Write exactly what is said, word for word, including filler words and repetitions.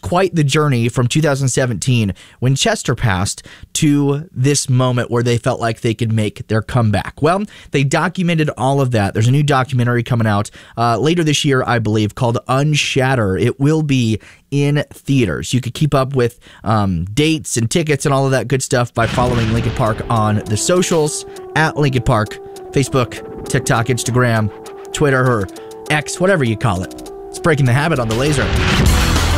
quite the journey from two thousand seventeen when Chester passed to this moment where they felt like they could make their comeback. Well, they documented all of that. There's a new documentary coming out uh, later this year, I believe, called Unshatter. It will be in theaters. You could keep up with um, dates and tickets and all of that good stuff by following Linkin Park on the socials, at Linkin Park, Facebook, TikTok, Instagram, Twitter, or X, whatever you call it. It's Breaking the Habit on The Laser.